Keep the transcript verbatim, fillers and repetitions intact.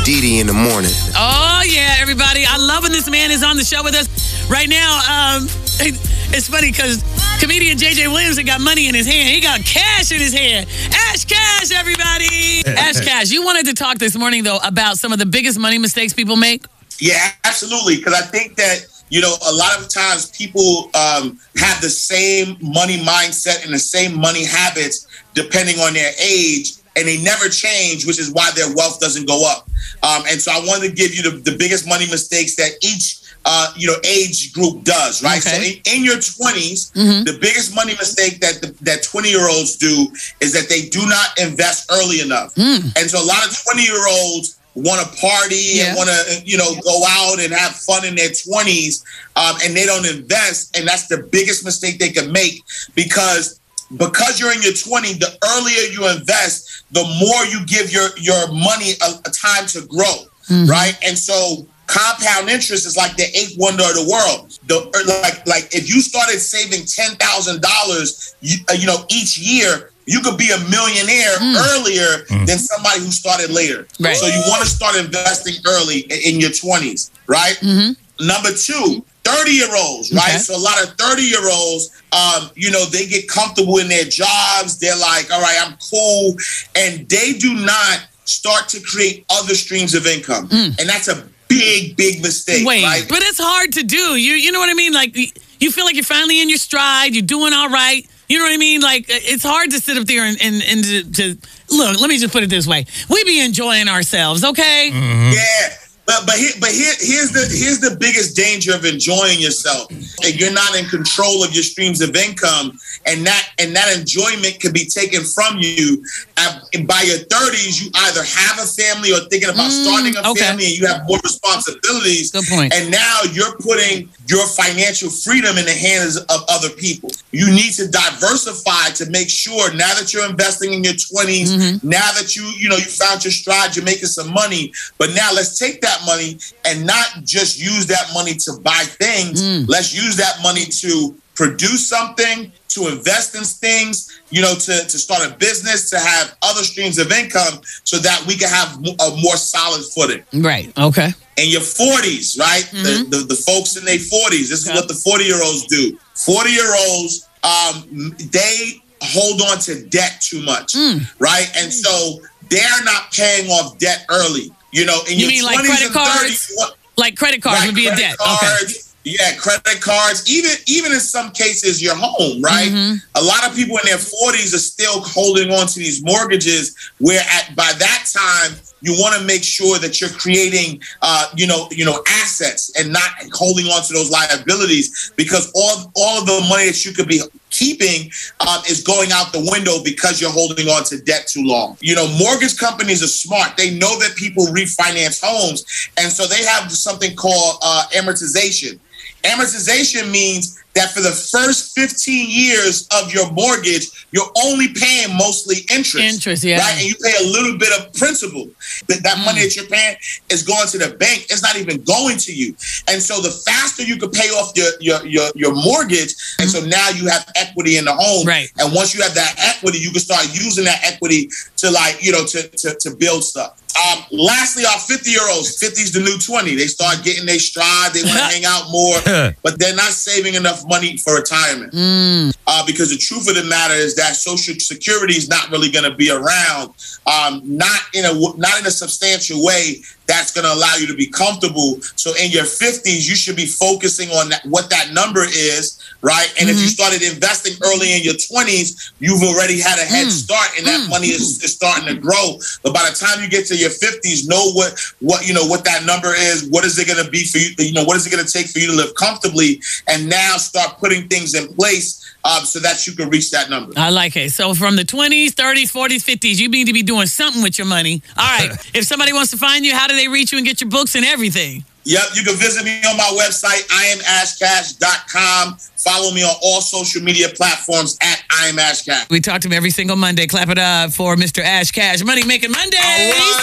Didi in the morning. Oh, yeah, everybody. I love when this man is on the show with us right now. Um, it's funny because comedian J J Williamson got money in his hand. He got cash in his hand. Ash Cash, everybody. Ash Cash, you wanted to talk this morning, though, about some of the biggest money mistakes people make? Yeah, absolutely. Because I think that, you know, a lot of times people um, have the same money mindset and the same money habits depending on their age, and they never change, which is why their wealth doesn't go up. Um, and so I wanted to give you the, the biggest money mistakes that each uh, you know, age group does, right? Okay. So in, in your twenties, mm-hmm. the biggest money mistake that the, that twenty-year-olds do is that they do not invest early enough. Mm. And so a lot of twenty-year-olds want to party yeah. and want to, you know, go out and have fun in their twenties, um, and they don't invest. And that's the biggest mistake they can make because because you're in your twenties, the earlier you invest, the more you give your, your money a, a time to grow, mm-hmm. right? And so compound interest is like the eighth wonder of the world. The like like if you started saving ten thousand dollars, you, uh, you know, each year, you could be a millionaire mm. earlier mm. than somebody who started later. Right. So you want to start investing early in, in your twenties, right? Mm-hmm. Number two, thirty-year-olds, right? Okay. So a lot of thirty-year-olds, um, you know, they get comfortable in their jobs. They're like, all right, I'm cool. And they do not start to create other streams of income. Mm. And that's a big, big mistake. Wait, right? But it's hard to do. You you know what I mean? Like, you feel like you're finally in your stride. You're doing all right. You know what I mean? Like, it's hard to sit up there and, and, and to, to look, let me just put it this way. We be enjoying ourselves, okay? Mm-hmm. Yeah. But but here, but here, here's the here's the biggest danger of enjoying yourself. And you're not in control of your streams of income, and that and that enjoyment could be taken from you. And by your thirties, you either have a family or thinking about mm, starting a okay. family, and you have more responsibilities. Good point. And now you're putting your financial freedom in the hands of other people. You need to diversify to make sure now that you're investing in your twenties, mm-hmm. now that you you know you found your stride, you're making some money. But now let's take that money and not just use that money to buy things. Mm. Let's use that money to produce something, to invest in things, you know, to, to start a business, to have other streams of income so that we can have a more solid footing. Right. Okay. In your forties, right? Mm-hmm. The, the, the folks in their forties, this okay. is what the forty-year-olds do. forty-year-olds, um, they hold on to debt too much, mm. right? And so they're not paying off debt early. You know, in you your mean like twenties credit and cards? thirties, what, like credit cards right, would be a debt. Cards, okay. Yeah, credit cards. Even even in some cases, your home, right? Mm-hmm. A lot of people in their forties are still holding on to these mortgages. Where at by that time, you want to make sure that you're creating, uh, you know, you know, assets and not holding on to those liabilities, because all all of the money that you could be keeping um, is going out the window because you're holding on to debt too long. You know, mortgage companies are smart. They know that people refinance homes, and so they have something called uh, amortization. Amortization means that for the first fifteen years of your mortgage, you're only paying mostly interest. Interest, yeah. Right? And you pay a little bit of principal. That, that mm. money that you're paying is going to the bank. It's not even going to you. And so the faster you can pay off your your your, your mortgage, mm. and so now you have equity in the home. Right. And once you have that equity, you can start using that equity to like, you know, to to, to build stuff. Um, lastly, our fifty-year-olds, fifty's the new twenty. They start getting their stride. They want to hang out more, but they're not saving enough money for retirement. Mm. Uh, because the truth of the matter is that Social Security is not really going to be around, um, not in a not in a substantial way that's going to allow you to be comfortable. So in your fifties, you should be focusing on that, what that number is, right? And mm-hmm. if you started investing early in your twenties, you've already had a head mm. start, and that mm. money is, is starting to grow. But by the time you get to your fifties, know what what you know what that number is. What is it going to be for you? You know, what is it going to take for you to live comfortably? And now start putting things in place um, so that you can reach that number. I like it. So from the twenties, thirties, forties, fifties, you need to be doing something with your money. All right. If somebody wants to find you, how do they reach you and get your books and everything? Yep, you can visit me on my website, I am ash cash dot com. Follow me on all social media platforms at I am Ash Cash. We talk to him every single Monday. Clap it up for Mister Ash Cash. Money Making Monday.